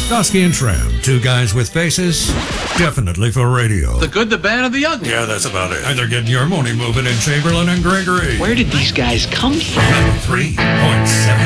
Dusky and Tram, two guys with faces, definitely for radio. The good, the bad, and the ugly. Yeah, that's about it. And they're getting your money moving in Chamberlain and Gregory. Where did these guys come from? 3.7